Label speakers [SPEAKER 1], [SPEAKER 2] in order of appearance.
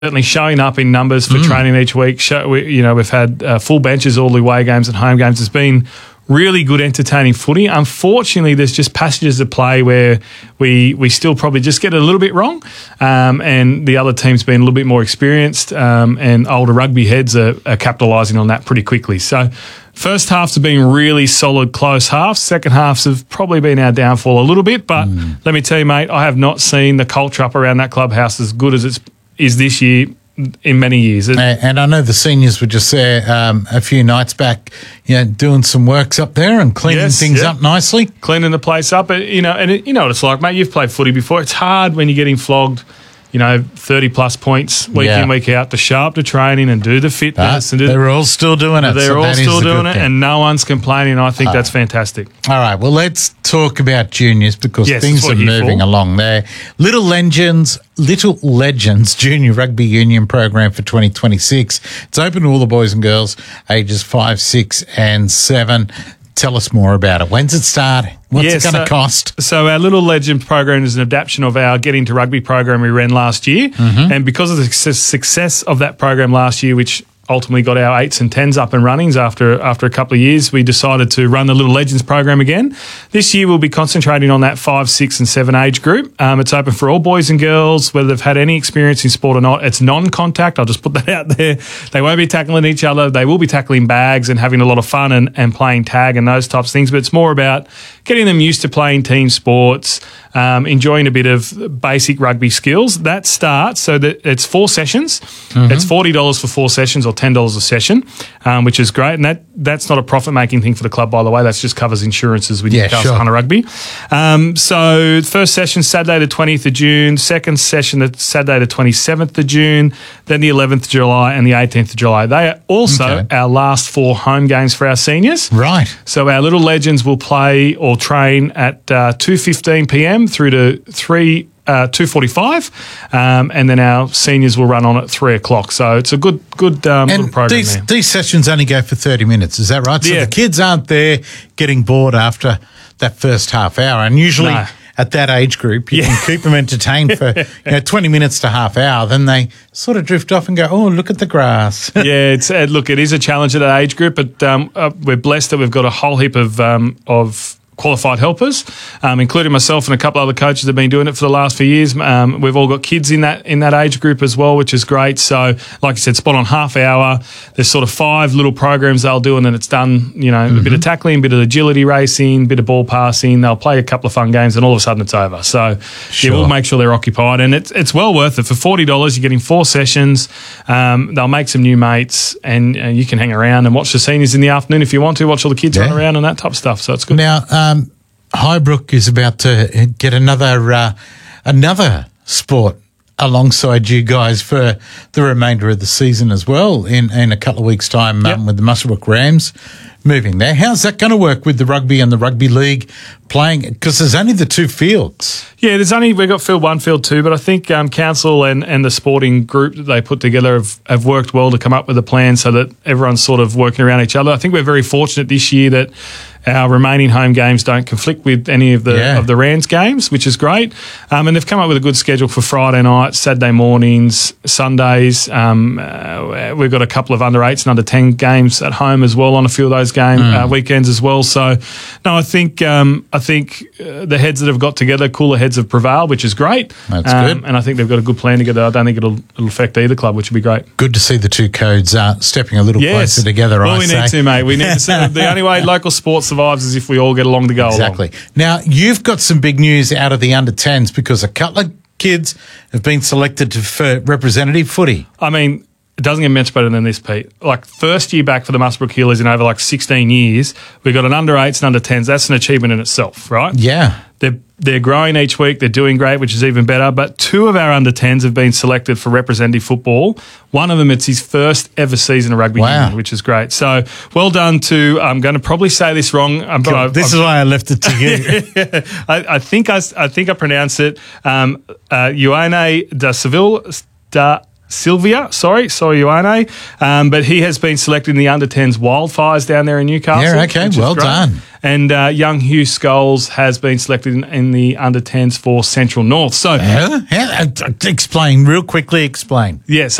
[SPEAKER 1] certainly showing up in numbers for training each week. We've had full benches, all the away games and home games. It's been really good, entertaining footy. Unfortunately, there's just passages of play where we still probably just get it a little bit wrong, and the other team's been a little bit more experienced, and older rugby heads are capitalising on that pretty quickly. So first halves have been really solid, close halves. Second halves have probably been our downfall a little bit, but let me tell you, mate, I have not seen the culture up around that clubhouse as good as it is this year in many years.
[SPEAKER 2] And I know the seniors were just there a few nights back, doing some works up there and cleaning things up nicely.
[SPEAKER 1] Cleaning the place up, and you know what it's like, mate. You've played footy before. It's hard when you're getting flogged, 30-plus points week in, week out, to show up to training and do the fitness.
[SPEAKER 2] They're all still doing it.
[SPEAKER 1] They're all still doing it, and no one's complaining. I think that's fantastic.
[SPEAKER 2] All right, well, let's talk about juniors because things are moving along there. Little Legends Junior Rugby Union program for 2026. It's open to all the boys and girls ages 5, 6 and 7. Tell us more about it. When's it start? What's it going to cost?
[SPEAKER 1] So our Little Legend program is an adaptation of our Get Into Rugby program we ran last year. And because of the success of that program last year, which ultimately got our 8s and 10s up and running after a couple of years, we decided to run the Little Legends program again. This year we'll be concentrating on that 5, 6 and 7 age group. It's open for all boys and girls, whether they've had any experience in sport or not. It's non-contact. I'll just put that out there. They won't be tackling each other. They will be tackling bags and having a lot of fun and playing tag and those types of things. But it's more about getting them used to playing team sports, enjoying a bit of basic rugby skills. That starts, so that it's 4 sessions. It's $40 for 4 sessions or $10 a session, which is great. And that's not a profit-making thing for the club, by the way. That just covers insurances with Newcastle Hunter Rugby. So first session, Saturday the 20th of June. Second session, Saturday the 27th of June. Then the 11th of July and the 18th of July. They are also our last 4 home games for our seniors.
[SPEAKER 2] Right.
[SPEAKER 1] So our Little Legends will play or train at 2:15 p.m. through to 2:45, and then our seniors will run on at 3 o'clock. So it's a good little program there.
[SPEAKER 2] These sessions only go for 30 minutes, is that right? So the kids aren't there getting bored after that first half hour, and usually at that age group, you can keep them entertained for 20 minutes to half hour. Then they sort of drift off and go, oh, look at the grass.
[SPEAKER 1] It is a challenge at that age group, but we're blessed that we've got a whole heap of qualified helpers, including myself and a couple other coaches have been doing it for the last few years. We've all got kids in that age group as well, which is great. So, like I said, spot on half hour. There's sort of 5 little programs they'll do, and then it's done. A bit of tackling, a bit of agility racing, a bit of ball passing. They'll play a couple of fun games, and all of a sudden it's over. So, we'll make sure they're occupied, and it's well worth it. For $40, you're getting 4 sessions. They'll make some new mates, and you can hang around and watch the seniors in the afternoon if you want to. Watch all the kids run around and that type of stuff. So it's good.
[SPEAKER 2] Now, Highbrook is about to get another sport alongside you guys for the remainder of the season as well in a couple of weeks' time with the Muswellbrook Rams moving there. How's that going to work with the rugby and the rugby league playing? Because there's only the 2 fields. Yeah,
[SPEAKER 1] we've got field 1, field 2, but I think council and the sporting group that they put together have worked well to come up with a plan so that everyone's sort of working around each other. I think we're very fortunate this year that our remaining home games don't conflict with any of the Rams games, which is great. And they've come up with a good schedule for Friday nights, Saturday mornings, Sundays. We've got a couple of under 8s and under 10 games at home as well on a few of those weekends as well. So, no, I think the heads that have got together, cooler heads have prevailed, which is great.
[SPEAKER 2] That's good.
[SPEAKER 1] And I think they've got a good plan together. I don't think it'll affect either club, which would be great.
[SPEAKER 2] Good to see the 2 codes stepping a little closer together,
[SPEAKER 1] Well, we need to, mate. We need to. The only way local sports survives is if we all get along to go along.
[SPEAKER 2] Exactly. Now, you've got some big news out of the under-10s because a couple of kids have been selected for representative footy.
[SPEAKER 1] I mean, it doesn't get much better than this, Pete. Like, first year back for the Muswellbrook Heelers in over 16 years, we've got an under-8s and under-10s. That's an achievement in itself, right?
[SPEAKER 2] Yeah.
[SPEAKER 1] They're growing each week. They're doing great, which is even better. But 2 of our under-10s have been selected for representative football. One of them, it's his first ever season of rugby union, which is great. So well done to, I'm going to probably say this wrong.
[SPEAKER 2] This is why I left it to you.
[SPEAKER 1] I think I pronounced it, Ioane da Soyuane. But he has been selected in the under-10s Wildfires down there in Newcastle.
[SPEAKER 2] Yeah, okay, well done.
[SPEAKER 1] And young Hugh Scholes has been selected in the under-10s for Central North. So,
[SPEAKER 2] Explain, real quickly explain.
[SPEAKER 1] yeah,